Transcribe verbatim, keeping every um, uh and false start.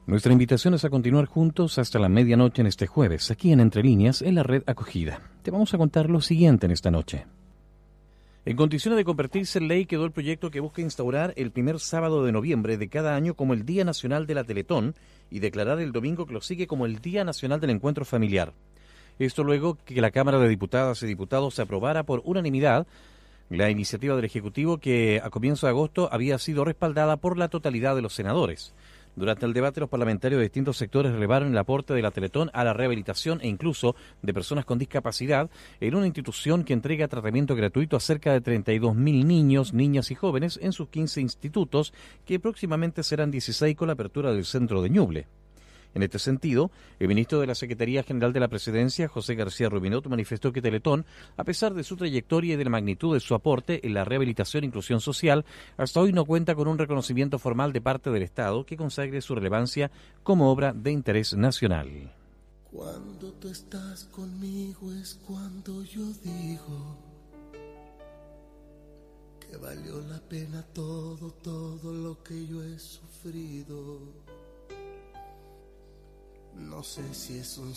Nuestra invitación es a continuar juntos hasta la medianoche en este jueves, aquí en Entre Líneas, en la red Acogida. Te vamos a contar lo siguiente en esta noche. En condiciones de convertirse en ley quedó el proyecto que busca instaurar el primer sábado de noviembre de cada año como el Día Nacional de la Teletón y declarar el domingo que lo sigue como el Día Nacional del Encuentro Familiar. Esto luego que la Cámara de Diputadas y Diputados aprobara por unanimidad la iniciativa del Ejecutivo que a comienzo de agosto había sido respaldada por la totalidad de los senadores. Durante el debate, los parlamentarios de distintos sectores relevaron el aporte de la Teletón a la rehabilitación e incluso de personas con discapacidad en una institución que entrega tratamiento gratuito a cerca de treinta y dos mil niños, niñas y jóvenes en sus quince institutos, que próximamente serán dieciséis con la apertura del centro de Ñuble. En este sentido, el ministro de la Secretaría General de la Presidencia, José García Rubinot, manifestó que Teletón, a pesar de su trayectoria y de la magnitud de su aporte en la rehabilitación e inclusión social, hasta hoy no cuenta con un reconocimiento formal de parte del Estado que consagre su relevancia como obra de interés nacional. Cuando tú estás conmigo es cuando yo digo que valió la pena todo, todo lo que yo he sufrido. No sé si es un